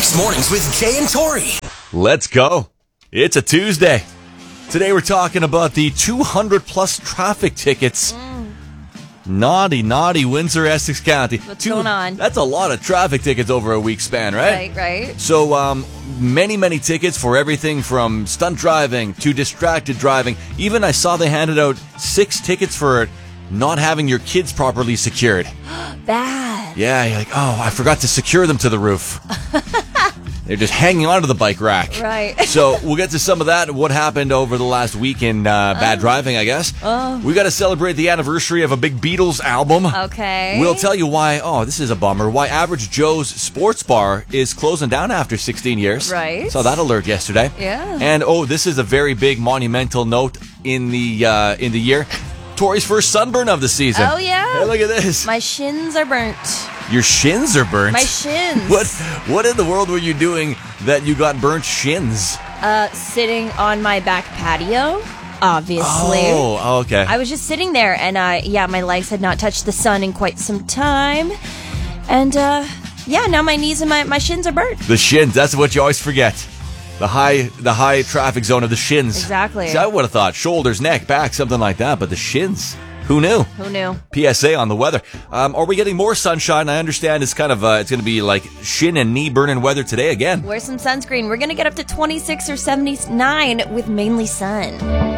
Mixed Mornings with Jay and Tori. Let's go. It's a Tuesday. Today we're talking about the 200 plus traffic tickets. Naughty Windsor, Essex County. What's going on? That's a lot of traffic tickets over a week span, right? Right. So, many tickets for everything from stunt driving to distracted driving. Even I saw they handed out 6 tickets for not having your kids properly secured. Bad. Yeah, you're like, oh, I forgot to secure them to the roof. They're just hanging onto the bike rack. Right. So we'll get to some of that, what happened over the last week in bad driving, I guess. We got to celebrate the anniversary of a big Beatles album. Okay. We'll tell you why, this is a bummer, why Average Joe's Sports Bar is closing down after 16 years. Right. Saw that alert yesterday. Yeah. And, this is a very big monumental note in the year. Tori's first sunburn of the season. Oh, yeah? Hey, look at this. My shins are burnt. Your shins are burnt? My shins. What in the world were you doing that you got burnt shins? Sitting on my back patio, obviously. Oh, okay. I was just sitting there, and my legs had not touched the sun in quite some time. And, now my knees and my shins are burnt. The shins, that's what you always forget. The high traffic zone of the shins. Exactly. See, I would have thought shoulders, neck, back, something like that, but the shins. Who knew? Who knew? PSA on the weather. Are we getting more sunshine? I understand it's kind of it's going to be like shin and knee burning weather today again. Wear some sunscreen. We're going to get up to 26 or 79 with mainly sun.